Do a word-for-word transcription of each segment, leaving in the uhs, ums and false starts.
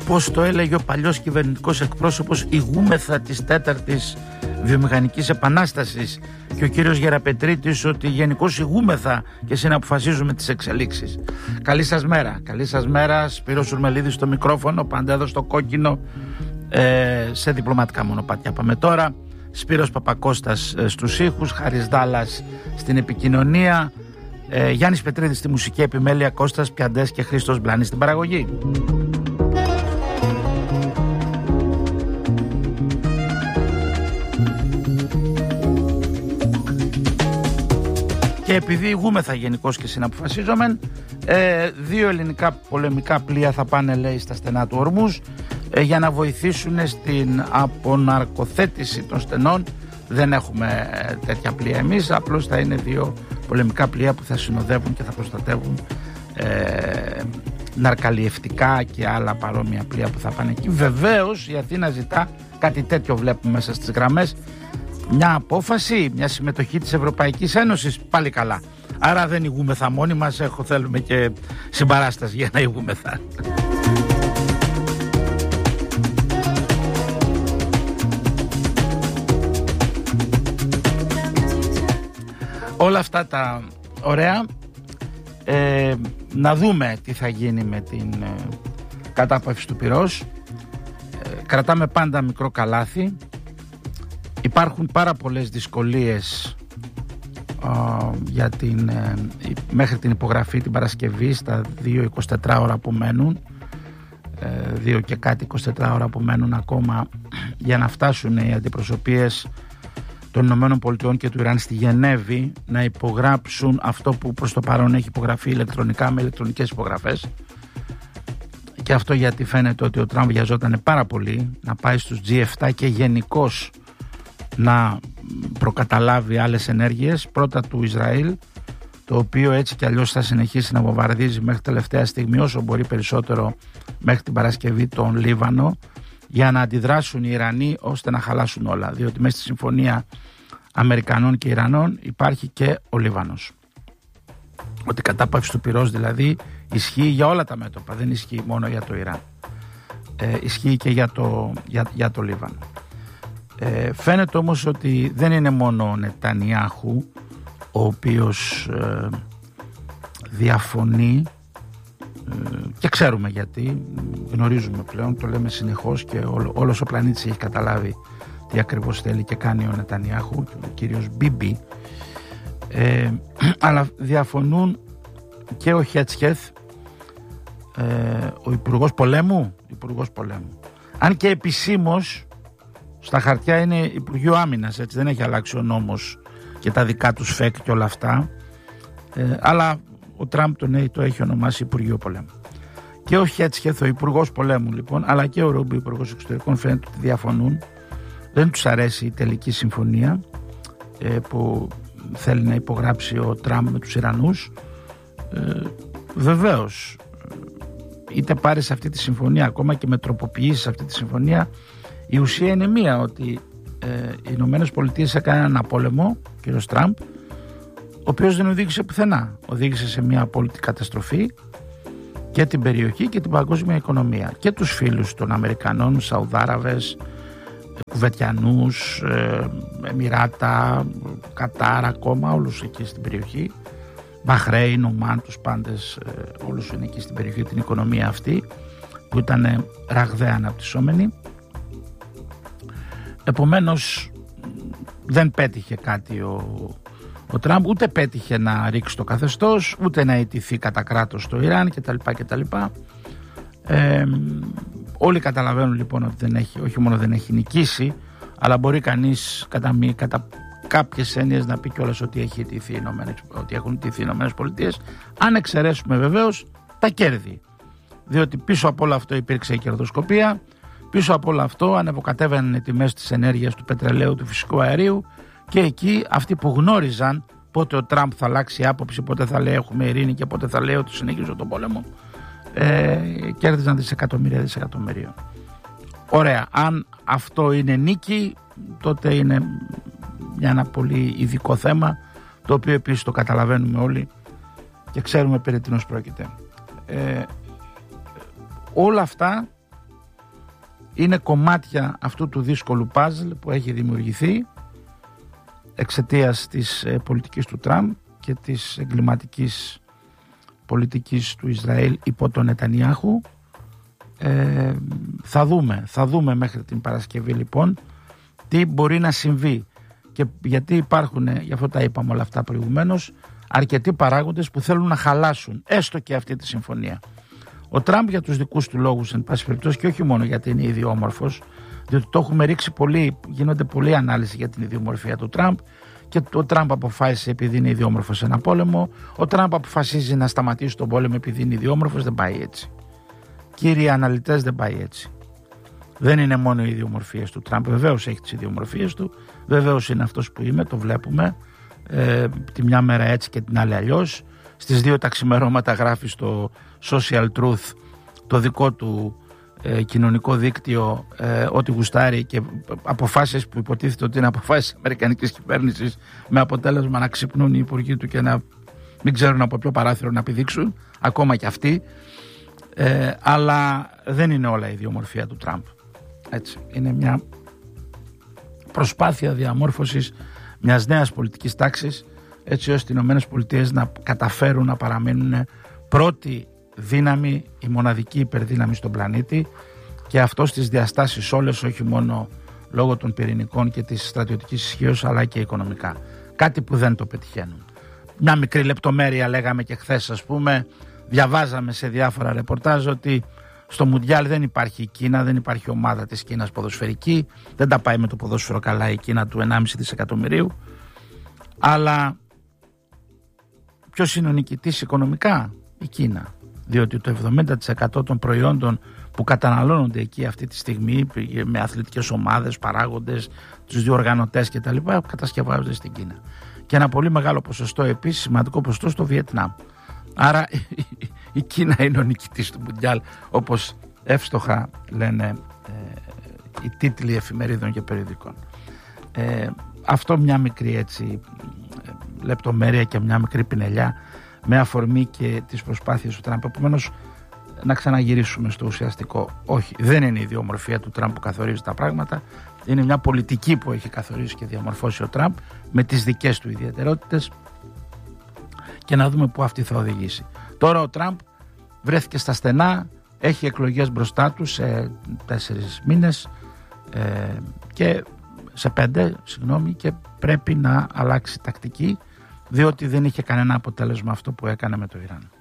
Όπως το έλεγε ο παλιός κυβερνητικός εκπρόσωπος, ηγούμεθα της τέταρτης βιομηχανικής επανάστασης, και ο κύριος Γεραπετρίτης ότι γενικώς ηγούμεθα και συναποφασίζουμε τις εξελίξεις. Καλή σας μέρα, καλή σας μέρα. Σπύρος Σουρμελίδης στο μικρόφωνο, πάντα εδώ στο κόκκινο, ε, σε διπλωματικά μονοπάτια πάμε τώρα. Σπύρος Παπακώστας ε, στους ήχους, Χάρης Δάλλας στην επικοινωνία, ε, Γιάννης Πετρίδης στη μουσική επιμέλεια, Κώστας Πιαντές και Χρήστος Μπλάνης στην παραγωγή. Και επειδή ηγούμεθα γενικώς και συναποφασίζομεν, ε, δύο ελληνικά πολεμικά πλοία θα πάνε, λέει, στα στενά του Ορμούζ ε, για να βοηθήσουν στην αποναρκοθέτηση των στενών. Δεν έχουμε ε, τέτοια πλοία εμείς, απλώς θα είναι δύο πολεμικά πλοία που θα συνοδεύουν και θα προστατεύουν ε, ναρκαλιευτικά και άλλα παρόμοια πλοία που θα πάνε εκεί. Βεβαίως η Αθήνα ζητά κάτι τέτοιο, βλέπουμε μέσα στις γραμμές. Μια απόφαση, μια συμμετοχή της Ευρωπαϊκής Ένωσης, πάλι καλά. Άρα δεν ηγούμεθα μόνοι μας, έχω, θέλουμε και συμπαράσταση για να ηγούμεθα. Όλα αυτά τα ωραία, ε, να δούμε τι θα γίνει με την ε, κατάπαυση του πυρός. Ε, κρατάμε πάντα μικρό καλάθι. Υπάρχουν πάρα πολλές δυσκολίες α, για την, ε, μέχρι την υπογραφή την Παρασκευή, στα δύο εικοσιτετρά ώρα που μένουν, ε, δύο και κάτι εικοσιτετρά ώρα που μένουν ακόμα για να φτάσουν οι αντιπροσωπείες των Ηνωμένων Πολιτειών και του Ιράν στη Γενέβη να υπογράψουν αυτό που προς το παρόν έχει υπογραφεί ηλεκτρονικά με ηλεκτρονικές υπογραφές. Και αυτό γιατί φαίνεται ότι ο Τραμπ βιαζόταν πάρα πολύ να πάει στους τζι επτά και γενικώς να προκαταλάβει άλλες ενέργειες, πρώτα του Ισραήλ, το οποίο έτσι κι αλλιώς θα συνεχίσει να βομβαρδίζει μέχρι τελευταία στιγμή όσο μπορεί περισσότερο μέχρι την Παρασκευή τον Λίβανο, για να αντιδράσουν οι Ιρανοί ώστε να χαλάσουν όλα, διότι μέσα στη συμφωνία Αμερικανών και Ιρανών υπάρχει και ο Λίβανος. Ότι η κατάπαυση του πυρός δηλαδή ισχύει για όλα τα μέτωπα, δεν ισχύει μόνο για το Ιράν, ε, ισχύει και για το, για, για το Λίβανο. Ε, φαίνεται όμως ότι δεν είναι μόνο ο Νετανιάχου ο οποίος ε, διαφωνεί, ε, και ξέρουμε γιατί, γνωρίζουμε πλέον, το λέμε συνεχώς και ό, όλος ο πλανήτης έχει καταλάβει τι ακριβώς θέλει και κάνει ο Νετανιάχου, ο κύριος Μπίμπι, ε, αλλά διαφωνούν και ο Χέτσκεθ, ε, ο Υπουργός Πολέμου, Υπουργός Πολέμου, αν και επισήμως στα χαρτιά είναι Υπουργείο Άμυνας, έτσι, δεν έχει αλλάξει ο νόμος και τα δικά του ΦΕΚ και όλα αυτά, ε, αλλά ο Τραμπ το, το έχει ονομάσει Υπουργείο Πολέμου. Και ο Χέτσκεθ, ο Υπουργός Πολέμου λοιπόν, αλλά και ο Ρούμπι, Υπουργός Εξωτερικών, φαίνεται ότι διαφωνούν. Δεν τους αρέσει η τελική συμφωνία ε, που θέλει να υπογράψει ο Τραμπ με τους Ιρανούς. Ε, βεβαίως, είτε πάρει σε αυτή τη συμφωνία, ακόμα και με τροποποιήσεις αυτή τη συμφωνία, η ουσία είναι μία, ότι ε, οι Ηνωμένες Πολιτείες έκαναν ένα πόλεμο, ο κύριος Τραμπ, ο οποίος δεν οδήγησε πουθενά. Οδήγησε σε μια απόλυτη καταστροφή και την περιοχή και την παγκόσμια οικονομία. Και τους φίλους των Αμερικανών, Σαουδάραβες, Κουβετιανούς, ε, Εμιράτα, Κατάρ, ακόμα όλους εκεί στην περιοχή, Μπαχρέιν, Ομάν, τους πάντες, ε, όλους είναι εκεί στην περιοχή, την οικονομία αυτή που ήταν ραγδαία αναπτυσσόμενη. Επομένως δεν πέτυχε κάτι ο, ο Τραμπ, ούτε πέτυχε να ρίξει το καθεστώς, ούτε να ιτηθεί κατά κράτος στο Ιράν κτλ. κτλ. Ε, όλοι καταλαβαίνουν λοιπόν ότι δεν έχει, όχι μόνο δεν έχει νικήσει, αλλά μπορεί κανείς κατά, μη, κατά κάποιες έννοιες να πει κιόλας ότι, έχει ιτηθεί, ότι έχουν ιτηθεί οι Ηνωμένες Πολιτείες, αν εξαιρέσουμε βεβαίως τα κέρδη, διότι πίσω από όλο αυτό υπήρξε η κερδοσκοπία. Πίσω από όλο αυτό ανεβοκατέβαιναν οι τιμές της ενέργειας, του πετρελαίου, του φυσικού αερίου, και εκεί αυτοί που γνώριζαν πότε ο Τραμπ θα αλλάξει άποψη, πότε θα λέει έχουμε ειρήνη και πότε θα λέει ότι συνεχίζω τον πόλεμο, ε, κέρδιζαν δισεκατομμύρια δισεκατομμυρίων. Ωραία, αν αυτό είναι νίκη, τότε είναι ένα πολύ ειδικό θέμα, το οποίο επίσης το καταλαβαίνουμε όλοι και ξέρουμε περί τίνος πρόκειται. Ε, όλα αυτά είναι κομμάτια αυτού του δύσκολου παζλ που έχει δημιουργηθεί εξαιτίας της ε, πολιτικής του Τραμπ και της εγκληματικής πολιτικής του Ισραήλ υπό τον Νετανιάχου. Ε, θα δούμε, θα δούμε μέχρι την Παρασκευή λοιπόν τι μπορεί να συμβεί, και γιατί υπάρχουν, γι' αυτό τα είπαμε όλα αυτά προηγουμένως, αρκετοί παράγοντες που θέλουν να χαλάσουν έστω και αυτή τη συμφωνία. Ο Τραμπ για τους δικούς του λόγους, εν πάση περιπτώσει, και όχι μόνο γιατί είναι ιδιόμορφος, διότι το έχουμε ρίξει πολύ, γίνονται πολλή ανάλυση για την ιδιομορφία του Τραμπ, και ο Τραμπ αποφάσισε επειδή είναι ιδιόμορφος σε ένα πόλεμο, ο Τραμπ αποφασίζει να σταματήσει τον πόλεμο επειδή είναι ιδιόμορφος. Δεν πάει έτσι. Κύριοι αναλυτές, δεν πάει έτσι. Δεν είναι μόνο οι ιδιομορφίες του Τραμπ. Βεβαίως έχει τις ιδιομορφίες του, βεβαίως είναι αυτός που είμαι, το βλέπουμε. Ε, τη μια μέρα έτσι και την άλλη αλλιώς. Στις δύο τα ξημερώματα γράφει στο Social Truth το δικό του ε, κοινωνικό δίκτυο ε, ό,τι γουστάρει, και αποφάσεις που υποτίθεται ότι είναι αποφάσεις αμερικανικής κυβέρνησης, με αποτέλεσμα να ξυπνούν οι υπουργοί του και να μην ξέρουν από ποιο παράθυρο να πηδήξουν, ακόμα και αυτοί. Ε, αλλά δεν είναι όλα η ιδιομορφία του Τραμπ. Έτσι, είναι μια προσπάθεια διαμόρφωσης μιας νέας πολιτικής τάξης, έτσι ώστε οι Ηνωμένες Πολιτείες να καταφέρουν να παραμείνουν πρώτη δύναμη, η μοναδική υπερδύναμη στον πλανήτη, και αυτό στις διαστάσεις όλες, όχι μόνο λόγω των πυρηνικών και της στρατιωτικής ισχύως, αλλά και οικονομικά. Κάτι που δεν το πετυχαίνουν. Μια μικρή λεπτομέρεια λέγαμε και χθες, ας πούμε, διαβάζαμε σε διάφορα ρεπορτάζ ότι στο Μουντιάλ δεν υπάρχει η Κίνα, δεν υπάρχει ομάδα της Κίνας ποδοσφαιρική, δεν τα πάει με το ποδόσφαιρο καλά η Κίνα του ενάμιση δισεκατομμυρίου, αλλά ποιος είναι ο νικητής οικονομικά? Η Κίνα, διότι το εβδομήντα τοις εκατό των προϊόντων που καταναλώνονται εκεί αυτή τη στιγμή, με αθλητικές ομάδες, παράγοντες, τους διοργανωτές κτλ., κατασκευάζονται στην Κίνα. Και ένα πολύ μεγάλο ποσοστό, επίσης σημαντικό ποσοστό, στο Βιετνάμ. Άρα η Κίνα είναι ο νικητής του Μουντιάλ, όπως εύστοχα λένε ε, οι τίτλοι εφημερίδων και περιοδικών. Ε, αυτό μια μικρή έτσι λεπτομέρεια και μια μικρή πινελιά με αφορμή και τις προσπάθειες του Τραμπ. Επομένως, να ξαναγυρίσουμε στο ουσιαστικό. Όχι, δεν είναι η ιδιομορφία του Τραμπ που καθορίζει τα πράγματα. Είναι μια πολιτική που έχει καθορίσει και διαμορφώσει ο Τραμπ με τις δικές του ιδιαιτερότητες, και να δούμε πού αυτή θα οδηγήσει. Τώρα ο Τραμπ βρέθηκε στα στενά, έχει εκλογές μπροστά του σε τέσσερις μήνες ε, και σε πέντε, συγγνώμη, και πρέπει να αλλάξει τακτική, διότι δεν είχε κανένα αποτέλεσμα αυτό που έκανε με το Ιράν.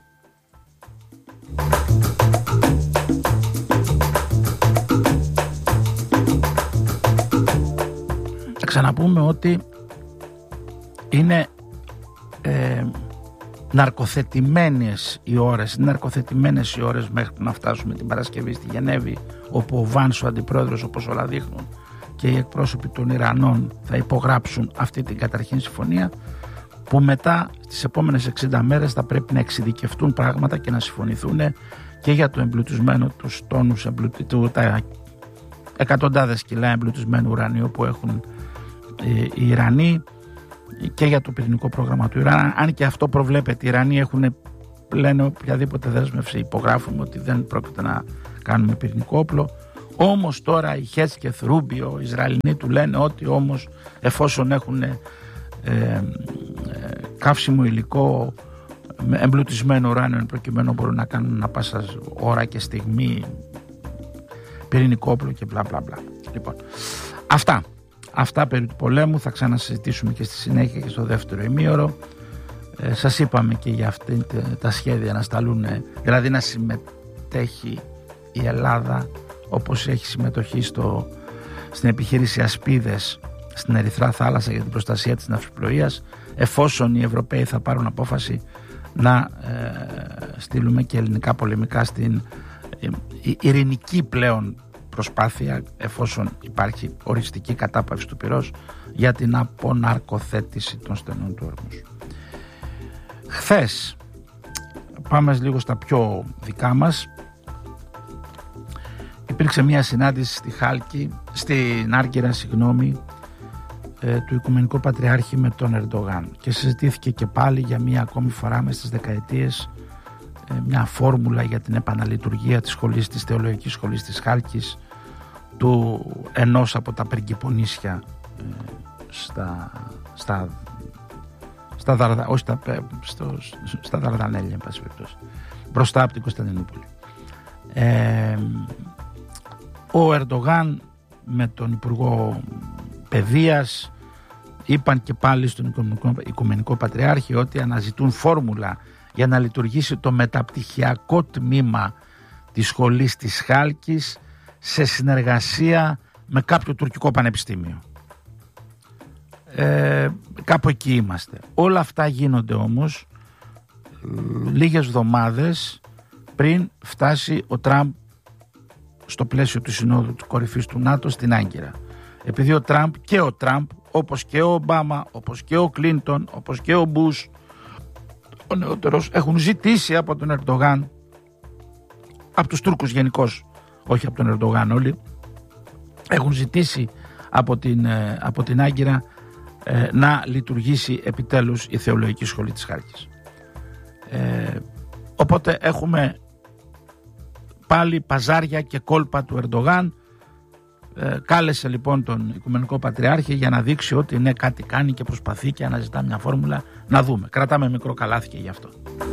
Θα ξαναπούμε ότι είναι ε, ναρκοθετημένες οι ώρες, ναρκοθετημένες οι ώρες μέχρι να φτάσουμε την Παρασκευή στη Γενέβη, όπου ο Βάνς, ο αντιπρόεδρος, όπως όλα δείχνουν, και οι εκπρόσωποι των Ιρανών θα υπογράψουν αυτή την καταρχήν συμφωνία, που μετά στις επόμενες εξήντα μέρες θα πρέπει να εξειδικευτούν πράγματα και να συμφωνηθούν και για το εμπλουτισμένο, τους τόνους εμπλουτισμού, τα εκατοντάδες κιλά εμπλουτισμένου ουρανίου που έχουν οι Ιρανοί, και για το πυρηνικό πρόγραμμα του Ιράν. Αν και αυτό προβλέπεται, οι Ιρανοί έχουν, λένε, οποιαδήποτε δέσμευση υπογράφουμε ότι δεν πρόκειται να κάνουμε πυρηνικό όπλο. Όμως τώρα οι Χέτσκεθ, Ρούμπιο, οι Ισραηλινοί του λένε ότι όμως εφόσον έχουν ε, ε, καύσιμο υλικό με εμπλουτισμένο ουράνιο, προκειμένου μπορούν να κάνουν ανα πάσα ώρα και στιγμή πυρηνικό όπλο και μπλα μπλα μπλα. Λοιπόν, αυτά. Αυτά περί του πολέμου θα ξανασυζητήσουμε και στη συνέχεια και στο δεύτερο ημίωρο. Ε, σας είπαμε και για αυτή τα σχέδια να σταλούν, δηλαδή να συμμετέχει η Ελλάδα όπως έχει συμμετοχή στο, στην επιχείρηση Ασπίδες στην Ερυθρά Θάλασσα για την προστασία της ναυσιπλοείας, εφόσον οι Ευρωπαίοι θα πάρουν απόφαση να ε, στείλουμε και ελληνικά πολεμικά στην ε, ειρηνική πλέον προσπάθεια, εφόσον υπάρχει οριστική κατάπαυση του πυρός, για την αποναρκοθέτηση των στενών του όρμους. Χθες, πάμε λίγο στα πιο δικά μας, υπήρξε μια συνάντηση στη Χάλκη, στην Άργυρα, συγγνώμη, ε, του Οικουμενικού Πατριάρχη με τον Ερντογάν, και συζητήθηκε και πάλι για μια ακόμη φορά μες στις δεκαετίες ε, μια φόρμουλα για την επαναλειτουργία της σχολής, της θεολογικής σχολής της Χάλκης, του ενός από τα πριγκιπονήσια ε, στα, στα, στα, Δαρδα, όχι στα, στο, στα Δαρδανέλια, εν πάση περιπτώσει, μπροστά από την Κωνσταντινούπολη. Ε, ο Ερντογάν με τον Υπουργό Παιδείας είπαν και πάλι στον Οικουμενικό, Οικουμενικό Πατριάρχη ότι αναζητούν φόρμουλα για να λειτουργήσει το μεταπτυχιακό τμήμα της σχολής της Χάλκης σε συνεργασία με κάποιο τουρκικό πανεπιστήμιο. Ε, κάπου εκεί είμαστε. Όλα αυτά γίνονται όμως λίγες εβδομάδες πριν φτάσει ο Τραμπ στο πλαίσιο του Συνόδου της Κορυφής του ΝΑΤΟ στην Άγκυρα. Επειδή ο Τραμπ και ο Τραμπ, όπως και ο Ομπάμα, όπως και ο Κλίντον, όπως και ο Μπούς, ο νεότερος, έχουν ζητήσει από τον Ερντογάν, από τους Τούρκους γενικώς, όχι από τον Ερντογάν όλοι, έχουν ζητήσει από την, από την Άγκυρα ε, να λειτουργήσει επιτέλους η Θεολογική Σχολή της Χάλκης. Ε, οπότε έχουμε πάλι παζάρια και κόλπα του Ερντογάν. Ε, κάλεσε λοιπόν τον Οικουμενικό Πατριάρχη για να δείξει ότι ναι, κάτι κάνει και προσπαθεί και αναζητά μια φόρμουλα. Να δούμε. Κρατάμε μικρό καλάθι και γι' αυτό.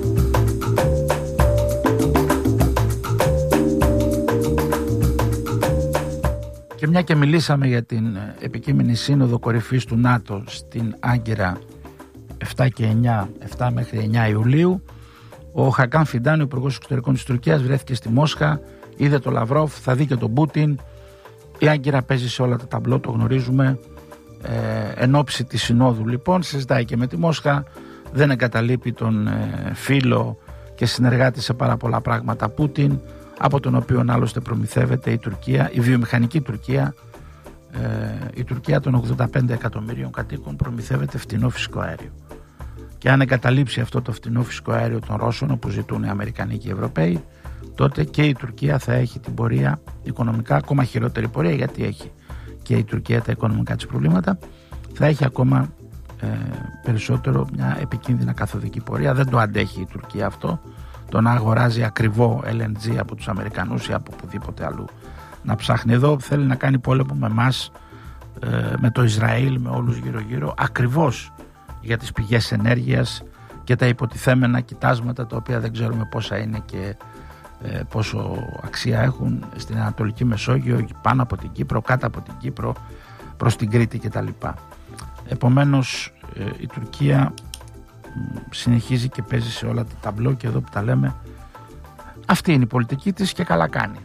Και μια και μιλήσαμε για την επικείμενη σύνοδο κορυφής του ΝΑΤΟ στην Άγκυρα επτά και εννιά, επτά μέχρι εννιά Ιουλίου, ο Χακάν Φιντάν, ο Υπουργός Εξωτερικών της Τουρκίας, βρέθηκε στη Μόσχα, είδε τον Λαυρόφ, θα δει και τον Πούτιν. Η Άγκυρα παίζει σε όλα τα ταμπλό, το γνωρίζουμε. Ε, εν ώψη της συνόδου λοιπόν συζητάει και με τη Μόσχα, δεν εγκαταλείπει τον ε, φίλο και συνεργάτη σε πάρα πολλά πράγματα Πούτιν, από τον οποίο άλλωστε προμηθεύεται η Τουρκία, η βιομηχανική Τουρκία. Ε, η Τουρκία των ογδόντα πέντε εκατομμύριων κατοίκων προμηθεύεται φτηνό φυσικό αέριο. Και αν εγκαταλείψει αυτό το φτηνό φυσικό αέριο των Ρώσων, όπου ζητούν οι Αμερικανοί και οι Ευρωπαίοι, τότε και η Τουρκία θα έχει την πορεία οικονομικά ακόμα χειρότερη πορεία, γιατί έχει και η Τουρκία τα οικονομικά της προβλήματα, θα έχει ακόμα ε, περισσότερο μια επικίνδυνα καθοδική πορεία. Δεν το αντέχει η Τουρκία αυτό, το να αγοράζει ακριβό ελ εν τζι από τους Αμερικανούς ή από οπουδήποτε αλλού να ψάχνει. Εδώ θέλει να κάνει πόλεμο με εμάς, ε, με το Ισραήλ, με όλους γύρω γύρω, ακριβώς για τις πηγές ενέργειας και τα υποτιθέμενα κοιτάσματα, τα οποία δεν ξέρουμε πόσα είναι και ε, πόσο αξία έχουν στην Ανατολική Μεσόγειο, πάνω από την Κύπρο, κάτω από την Κύπρο, προς την Κρήτη κτλ. Επομένως ε, η Τουρκία συνεχίζει και παίζει σε όλα τα ταμπλό, και εδώ που τα λέμε, αυτή είναι η πολιτική της και καλά κάνει.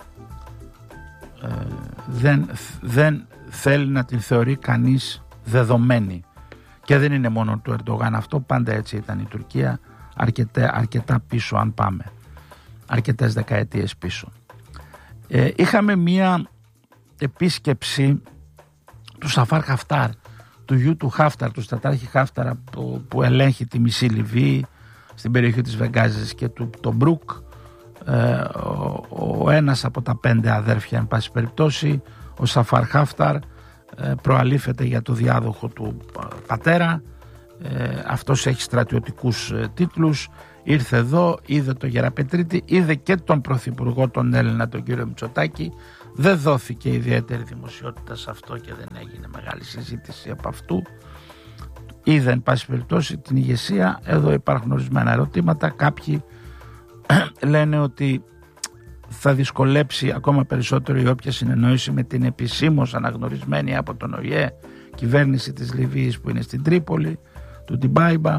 Ε, δεν, δεν θέλει να την θεωρεί κανείς δεδομένη, και δεν είναι μόνο του Ερντογάν αυτό, πάντα έτσι ήταν η Τουρκία, αρκετά, αρκετά πίσω αν πάμε, αρκετές δεκαετίες πίσω. Ε, είχαμε μία επίσκεψη του Σαφάρ Χαφτάρ, του γιου του Χάφταρ, του στρατάρχη Χάφταρ, που, που ελέγχει τη μισή Λιβύη στην περιοχή της Βεγγάζης και του το Μπρουκ, ε, ο, ο ένας από τα πέντε αδέρφια εν πάση περιπτώσει, ο Σαφάρ Χάφταρ, ε, προαλήφεται για το διάδοχο του πατέρα, ε, αυτός έχει στρατιωτικούς ε, τίτλους, ήρθε εδώ, είδε το Γεραπετρίτη, είδε και τον πρωθυπουργό τον Έλληνα, τον κύριο Μητσοτάκη. Δεν δόθηκε ιδιαίτερη δημοσιότητα σε αυτό και δεν έγινε μεγάλη συζήτηση από αυτού. Είδε εν πάση περιπτώσει την ηγεσία. Εδώ υπάρχουν ορισμένα ερωτήματα. Κάποιοι λένε ότι θα δυσκολέψει ακόμα περισσότερο η όποια συνεννόηση με την επισήμως αναγνωρισμένη από τον Ο Η Ε κυβέρνηση της Λιβύης που είναι στην Τρίπολη, του Ντιμπάιμπα,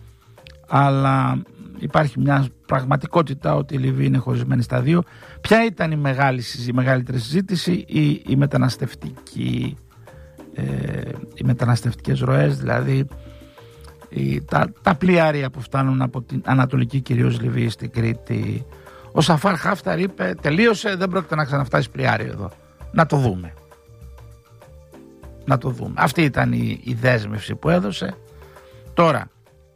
αλλά υπάρχει μια πραγματικότητα ότι η Λιβύη είναι χωρισμένη στα δύο. Ποια ήταν η, μεγάλη, η μεγαλύτερη συζήτηση? Η, η μεταναστευτική, ε, οι μεταναστευτικές ροές, δηλαδή η, τα, τα πλοιάρια που φτάνουν από την Ανατολική κυρίως Λιβύη στην Κρήτη. Ο Σαφάρ Χάφταρ είπε τελείωσε, δεν πρόκειται να ξαναφτάσει πλοιάριο εδώ. Να το δούμε. Να το δούμε. Αυτή ήταν η, η δέσμευση που έδωσε. Τώρα,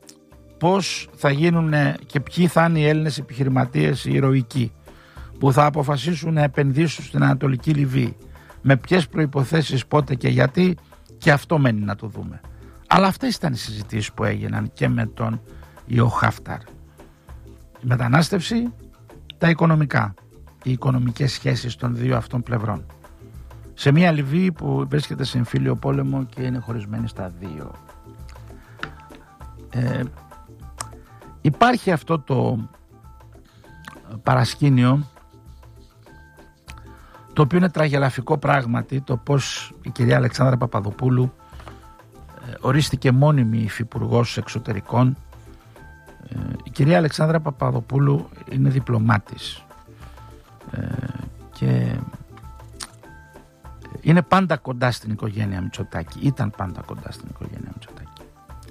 πώς θα γίνουν και ποιοι θα είναι οι Έλληνες επιχειρηματίες οι ηρωικοί που θα αποφασίσουν να επενδύσουν στην Ανατολική Λιβύη, με ποιες προϋποθέσεις, πότε και γιατί, και αυτό μένει να το δούμε. Αλλά αυτές ήταν οι συζητήσεις που έγιναν και με τον Ιω Χάφταρ. Η μετανάστευση, τα οικονομικά, οι οικονομικές σχέσεις των δύο αυτών πλευρών. σε μια Λιβύη που βρίσκεται σε εμφύλιο πόλεμο και είναι χωρισμένη στα δύο. Ε, υπάρχει αυτό το παρασκήνιο, το οποίο είναι τραγελαφικό πράγματι, το πως η κυρία Αλεξάνδρα Παπαδοπούλου ε, ορίστηκε μόνιμη υφυπουργός εξωτερικών. ε, η κυρία Αλεξάνδρα Παπαδοπούλου είναι διπλωμάτης ε, και είναι πάντα κοντά στην οικογένεια Μητσοτάκη, ήταν πάντα κοντά στην οικογένεια Μητσοτάκη.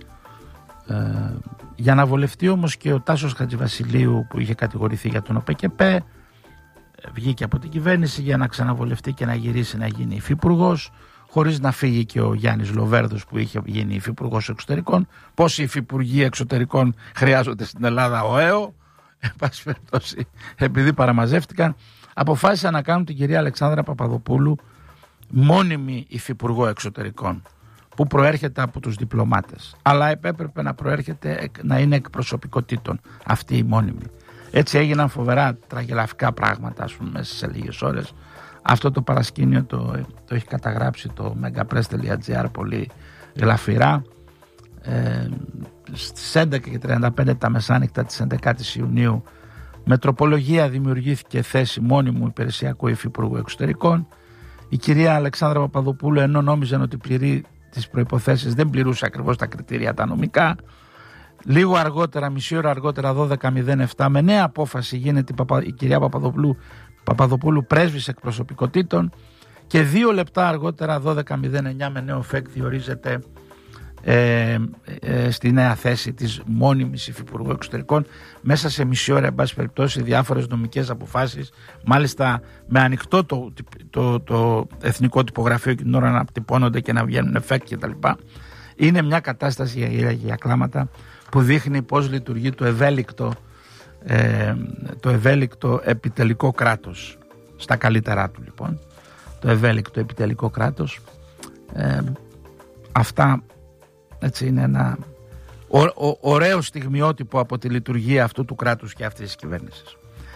Ε, για να βολευτεί όμως και ο Τάσος Χατζηβασιλείου, που είχε κατηγορηθεί για τον ΟΠΕΚΕΠΕ, βγήκε από την κυβέρνηση για να ξαναβολευτεί και να γυρίσει να γίνει υφυπουργός, χωρίς να φύγει και ο Γιάννης Λοβέρδος που είχε γίνει υφυπουργός εξωτερικών. Πόσοι υφυπουργοί εξωτερικών χρειάζονται στην Ελλάδα? ο ΕΟ, εν πάση περιπτώσει, επειδή παραμαζεύτηκαν, αποφάσισαν να κάνουν την κυρία Αλεξάνδρα Παπαδοπούλου μόνιμη υφυπουργό εξωτερικών, που προέρχεται από τους διπλωμάτες, αλλά έπρεπε να προέρχεται, να είναι εκ προσωπικότητων αυτή η μόνιμη. Έτσι έγιναν φοβερά τραγελαφικά πράγματα, ας πούμε, μέσα σε λίγες ώρες. Αυτό το παρασκήνιο το, το έχει καταγράψει το megapress τελεία gr πολύ γλαφυρά. Ε, στις έντεκα και τριάντα πέντε τα μεσάνυχτα της έντεκατης Ιουνίου, με τροπολογία δημιουργήθηκε θέση μόνιμου υπηρεσιακού υφυπουργού εξωτερικών. Η κυρία Αλεξάνδρα Παπαδοπούλου, ενώ νόμιζαν ότι πληρεί τις προϋποθέσεις, δεν πληρούσε ακριβώς τα κριτήρια τα νομικά. Λίγο αργότερα, μισή ώρα αργότερα, δώδεκα μηδέν επτά, με νέα απόφαση γίνεται η, Παπα... η κυρία Παπαδοπούλου, Παπαδοπούλου πρέσβης εκπροσωπικότητων, και δύο λεπτά αργότερα, δώδεκα μηδέν εννιά, με νέο ΦΕΚ διορίζεται ε, ε, στη νέα θέση της μόνιμης υφυπουργού εξωτερικών. Μέσα σε μισή ώρα, εν πάση περιπτώσει, διάφορες νομικές αποφάσεις, μάλιστα με ανοιχτό το, το, το, το εθνικό τυπογραφείο και την ώρα να τυπώνονται και να βγαίνουν ΦΕΚ κτλ. Είναι μια κατάσταση για, για κλάματα που δείχνει πώς λειτουργεί το ευέλικτο, ε, το ευέλικτο επιτελικό κράτος, στα καλύτερά του λοιπόν, το ευέλικτο επιτελικό κράτος. Ε, αυτά, έτσι, είναι ένα ο, ο, ωραίο στιγμιότυπο από τη λειτουργία αυτού του κράτους και αυτής της κυβέρνησης.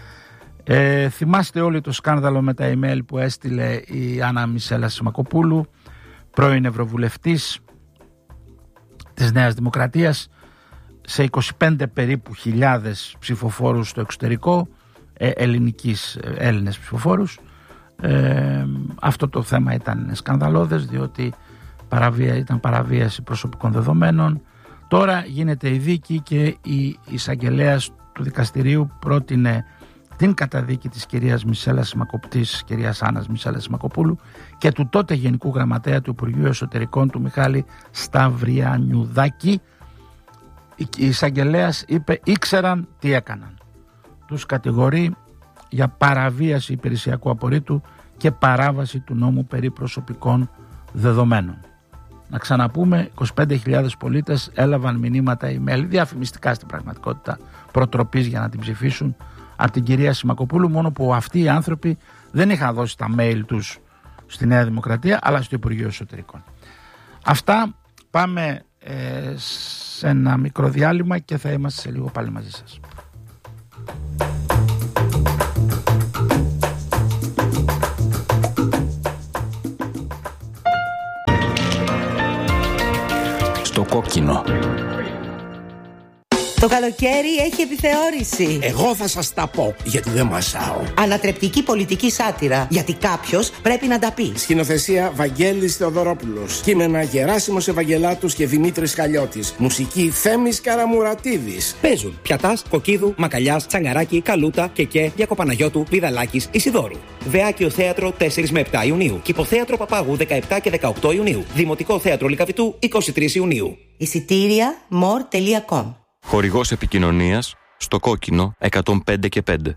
Ε, θυμάστε όλοι το σκάνδαλο με τα email που έστειλε η Άννα Μισέλα Σιμακοπούλου, πρώην Ευρωβουλευτής της Νέας Δημοκρατίας, σε είκοσι πέντε περίπου χιλιάδες ψηφοφόρους στο εξωτερικό, ε, ελληνικής, ε, Έλληνες ψηφοφόρους. Ε, αυτό το θέμα ήταν σκανδαλώδες, διότι παραβία, ήταν παραβίαση προσωπικών δεδομένων. Τώρα γίνεται η δίκη και η εισαγγελέας του δικαστηρίου πρότεινε την καταδίκη της κυρίας Μισέλας Σιμακοπτής, κυρίας Άννας Μισέλας Σιμακοπούλου, και του τότε Γενικού Γραμματέα του Υπουργείου Εσωτερικών, του Μιχάλη Σταυριανιουδάκη. Η εισαγγελέας είπε ήξεραν τι έκαναν. Τους κατηγορεί για παραβίαση υπηρεσιακού απορρίτου και παράβαση του νόμου περί προσωπικών δεδομένων. Να ξαναπούμε, είκοσι πέντε χιλιάδες πολίτες έλαβαν μηνύματα email, διαφημιστικά στην πραγματικότητα, προτροπής για να την ψηφίσουν, από την κυρία Σιμακοπούλου, μόνο που αυτοί οι άνθρωποι δεν είχαν δώσει τα mail τους στη Νέα Δημοκρατία, αλλά στο Υπουργείο Εσωτερικών. Αυτά, πάμε ε, σε ένα μικρό διάλειμμα και θα είμαστε σε λίγο πάλι μαζί σας. Στο κόκκινο. Το καλοκαίρι έχει επιθεώρηση. Εγώ θα σας τα πω, γιατί δεν μασάω. Ανατρεπτική πολιτική σάτυρα, γιατί κάποιος πρέπει να τα πει. Σκηνοθεσία Βαγγέλης Θεοδωρόπουλος. Κείμενα Γεράσιμος Ευαγγελάτους και Δημήτρης Χαλιώτης. Μουσική Θέμης Καραμουρατίδης. Παίζουν Πιατάς, Κοκκίδου, Μακαλιάς, Τσαγκαράκη, Καλούτα, Κεκέ, Διακοπαναγιώτου, Πηδαλάκης, Ισιδώρου. Βεάκιο Θέατρο τέσσερα με επτά Ιουνίου. Κηποθέατρο Παπάγου δεκαεπτά και δεκαοκτώ Ιουνίου. Δημοτικό Θέατρο Λυκαβητού είκοσι τρεις Ιουνίου. Εισιτήρια more τελεία com. Χορηγός επικοινωνίας στο κόκκινο εκατόν πέντε και πέντε.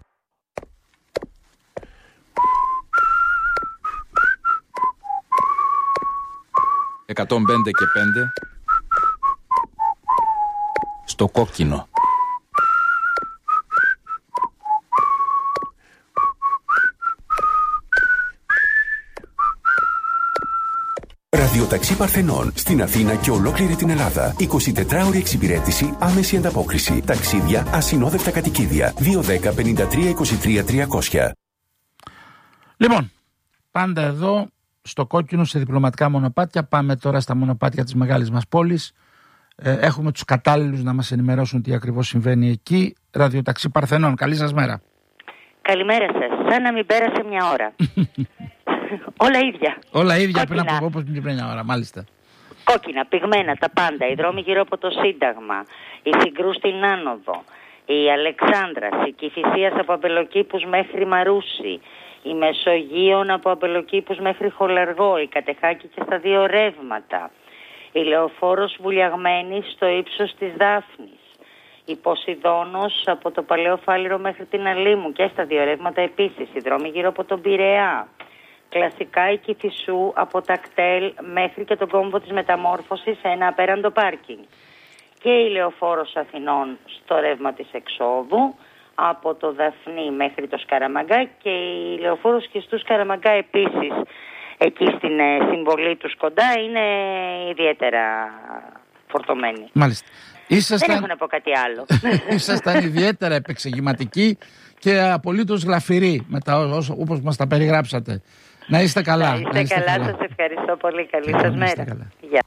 εκατόν πέντε και πέντε στο κόκκινο. Ραδιοταξί Παρθενών στην Αθήνα και ολόκληρη την Ελλάδα. εικοσιτετράωρη εξυπηρέτηση, άμεση ανταπόκριση. Ταξίδια, ασυνόδευτα κατοικίδια. δύο δέκα πενήντα τρία είκοσι τρία τριακόσια. Λοιπόν, πάντα εδώ στο Κόκκινο σε διπλωματικά μονοπάτια. Πάμε τώρα στα μονοπάτια της μεγάλης μας πόλης. Ε, έχουμε τους κατάλληλους να μας ενημερώσουν τι ακριβώς συμβαίνει εκεί. Ραδιοταξί Παρθενών. Καλή σας μέρα. Καλημέρα σας. Σαν να μην πέρασε μια ώρα. Όλα ίδια. Όλα ίδια πριν Κόκκινα. από όπως πριν μια ώρα, μάλιστα. Κόκκινα, πυγμένα, τα πάντα. Οι δρόμοι γύρω από το Σύνταγμα. Η Συγκρού στην Άνοδο. Η Αλεξάνδρας. Η Κηφισίας από Αμπελοκήπους μέχρι Μαρούσι. Η Μεσογείων από Αμπελοκήπους μέχρι Χολαργό. Η Κατεχάκη και στα δύο ρεύματα. Η Λεωφόρος βουλιαγμένη στο ύψος της Δάφνης. Η Ποσειδώνος από το Παλαιό Φάληρο μέχρι την Αλήμου και στα δύο ρεύματα επίσης. Οι δρόμοι γύρω από τον Πειραιά. Κλασικά η Κηφισού από τα κτέλ μέχρι και τον κόμβο της Μεταμόρφωσης σε ένα απέραντο πάρκινγκ. Και η Λεωφόρος Αθηνών στο ρεύμα της εξόδου από το Δαφνί μέχρι το Σκαραμαγκά και η Λεωφόρος Χιστού Σκαραμαγκά επίσης εκεί στην ε, συμβολή τους κοντά είναι ιδιαίτερα φορτωμένη. Μάλιστα. Ήσασταν... Δεν έχω να πω κάτι άλλο. Ήσασταν ιδιαίτερα επεξηγηματικοί και απολύτως γλαφυροί μετά όπως μας τα περιγράψατε. Να είστε καλά. Να είστε, να είστε καλά, καλά. Σας ευχαριστώ πολύ. Καλή σας μέρα. Γεια.